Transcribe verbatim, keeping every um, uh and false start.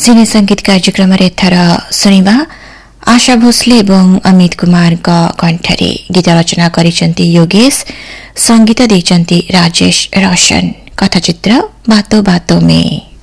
सिने संगीत कार्यक्रम एथर शुणा आशा भोसले एवं अमित कुमार कंठरे गीत रचना करिसेंती योगेश, संगीत देइचंती राजेश रोशन, कथाचित्र बातों बातों में।